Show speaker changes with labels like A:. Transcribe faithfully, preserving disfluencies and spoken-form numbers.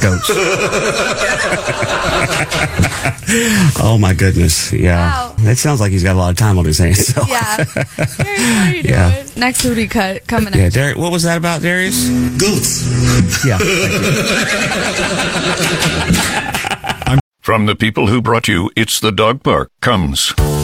A: goats. Oh, my goodness. Yeah.
B: Wow.
A: It sounds like he's got a lot of time on his hands. So.
B: Yeah. Darius, what are you doing?
A: Yeah.
B: Next booty cut coming
A: Yeah,
B: up.
A: Darius, what was that about, Darius?
C: Goats.
A: Yeah. Thank you.
D: From the people who brought you It's the Dog Park comes